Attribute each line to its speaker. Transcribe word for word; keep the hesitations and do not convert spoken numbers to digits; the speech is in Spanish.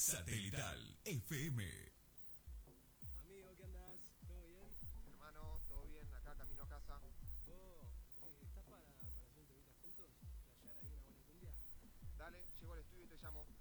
Speaker 1: Satelital F M.
Speaker 2: Amigo, ¿qué andás? ¿Todo bien?
Speaker 3: Hermano, todo bien, acá camino a casa.
Speaker 2: ¿Vos eh, estás para, para hacer un temita juntos? ¿Flashear ahí una buena cumbia?
Speaker 3: Dale, llego al estudio y te llamo.